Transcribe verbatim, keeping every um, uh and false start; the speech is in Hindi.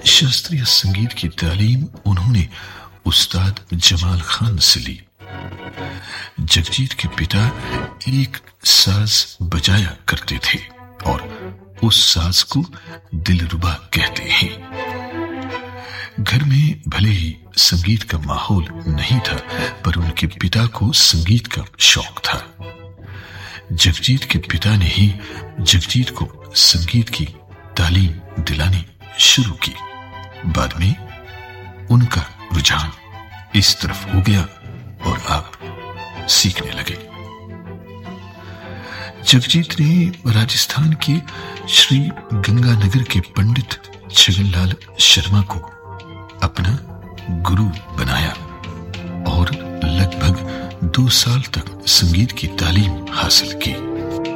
शास्त्रीय संगीत की तालीम उन्होंने उस्ताद जमाल खान से ली। जगजीत के पिता एक साज बजाया करते थे और उस साज को दिलरुबा कहते हैं। घर में भले ही संगीत का माहौल नहीं था, पर उनके पिता को संगीत का शौक था। जगजीत के पिता ने ही जगजीत को संगीत की तालीम दिलानी शुरू की। बाद में उनका रुझान इस तरफ हो गया और आप सीखने लगे। जगजीत ने राजस्थान के श्री गंगानगर के पंडित छगनलाल शर्मा को अपना गुरु बनाया और लगभग दो साल तक संगीत की तालीम हासिल की।